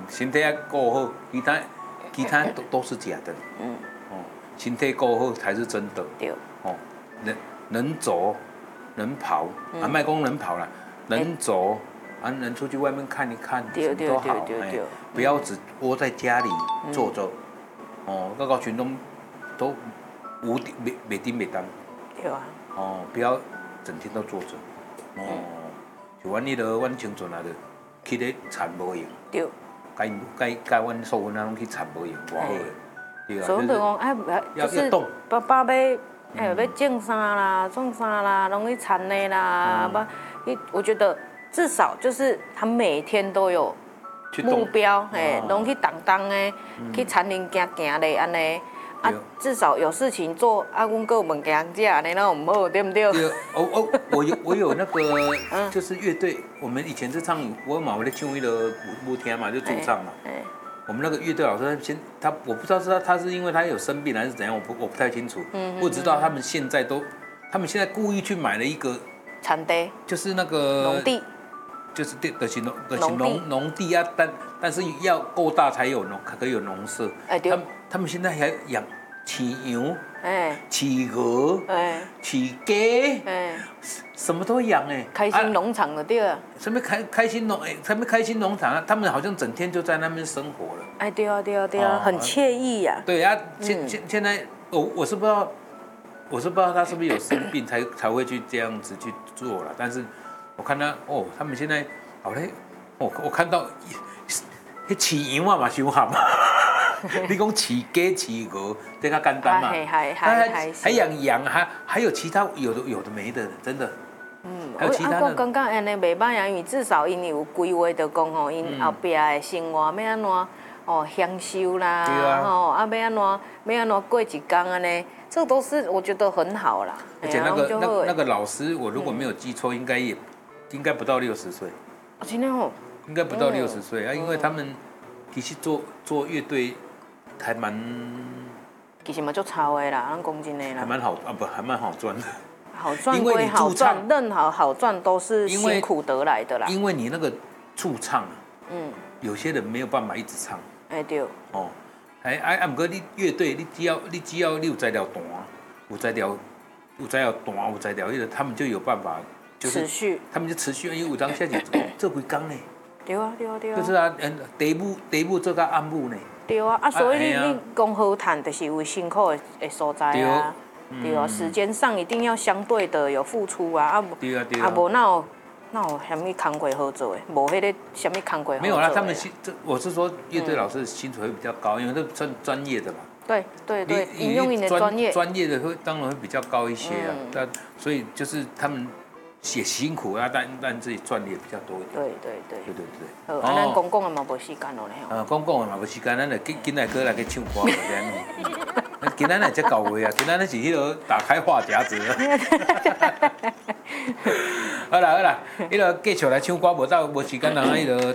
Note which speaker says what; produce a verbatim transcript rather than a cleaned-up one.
Speaker 1: 身体要顾好，其他其他都都是假的。嗯，哦，身体顾好才是真的。
Speaker 2: 对。
Speaker 1: 哦，能能走，能跑，嗯、啊，卖公能跑了，能走。啊，能出去外面看一看，什么都好，哎，不要只窝在家里坐着，哦，各个群众都无顶没没顶没当，
Speaker 2: 对啊，
Speaker 1: 哦，不要整天都坐着，哦，就阮迄个阮青春啊，就去咧田无用，
Speaker 2: 对，
Speaker 1: 该该该阮素云啊拢去田无用，偌好诶，对啊，
Speaker 2: 所以就讲哎，就是爸爸要哎要种啥啦，种啥啦，拢去田内啦，不，你我觉得。至少就是他每天都有目标，哎，拢去当当的，去田林行行的安尼，啊，至少有事情做，啊，阮个有物件食，安尼那唔好，对不对？
Speaker 1: 对，哦哦，我有我有那个，就是乐队，我们以前是唱，我嘛我在唱那个舞舞厅嘛，就驻唱嘛。我们那个乐队老师先，他我不知道是他他是因为他有生病还是怎样，我不我不太清楚。嗯。我知道他们现在都，他们现在故意去买了一个
Speaker 2: 田地，
Speaker 1: 就是那个
Speaker 2: 农地。
Speaker 1: 就是地，就是农，就是农农地啊，但但是要够大才有农，才可以有农舍。哎，对。他们他们现在还养饲羊，哎，饲鹅，哎，饲鸡，哎，什么都养哎。
Speaker 2: 开心农场的对啊。
Speaker 1: 什么开开心农哎，什么开心农场啊？他们好像整天就在那边生活了。
Speaker 2: 哎，对啊，对啊，对啊，很惬意呀。
Speaker 1: 对啊，现现现在我我是不知道，我是不知道他是不是有生病才才会去这样子去做了，但是。我看他哦，他们现在好嘞，我我看到，迄饲羊啊嘛伤咸，你讲饲鸡饲鹅，这较简单嘛，
Speaker 2: 还还还还
Speaker 1: 还养羊，还还有其他有的有的没的，真的。嗯，还有其他的。
Speaker 2: 我感觉安尼袂歹啊，因为至少因有规划，就讲吼，因后壁的生活要安怎哦享受啦，吼啊要安怎要安怎过一天安尼。这都是我觉得很好啦。
Speaker 1: 而且那个那那个老师，我如果没有记错，应该也。应该不到六十岁，
Speaker 2: 真的哦，
Speaker 1: 应该不到六十岁啊，因为他们其实做做乐队还蛮，
Speaker 2: 其实嘛就超的啦，咱讲真的啦，
Speaker 1: 还蛮好啊，不还蛮好赚的，
Speaker 2: 好赚归好赚，任何好赚都是辛苦得来的啦。
Speaker 1: 因为你那个驻唱，嗯，有些人没有办法一直唱，
Speaker 2: 哎对，
Speaker 1: 哦，哎哎啊，不过你乐队，你只要你只要你有材料弹，有材料有材料弹，有材料，他们就有办法。
Speaker 2: 持续，
Speaker 1: 他们就持续，因为有张下去做几工呢？
Speaker 2: 对啊，对啊，对啊。
Speaker 1: 就是啊，嗯，第一舞第一舞做到暗舞呢。
Speaker 2: 对啊，啊，所以你你讲好谈，就是为辛苦的的所在啊。对啊，时间上一定要相对的有付出啊，啊无，
Speaker 1: 对啊对啊，
Speaker 2: 啊无那有那有什么工课好做的，无迄个什么工课好做的。
Speaker 1: 没有啦，他们薪这我是说乐队老师薪水会比较高，因为这专专业的嘛。
Speaker 2: 对对对，应用你的专业，
Speaker 1: 专业的会当然会比较高一些啊，但所以就是他们。也辛苦啊，但但自己赚的也比较多一点。
Speaker 2: 对对对。
Speaker 1: 对对对。
Speaker 2: 好，啊，咱讲讲的嘛无时间咯咧。
Speaker 1: 啊，讲讲的嘛无时间，咱就今今来过来去唱歌，这样。今仔日才到位啊，今仔日是迄个打开话匣子。好啦好啦，迄个继续来唱歌，无到无时间人迄个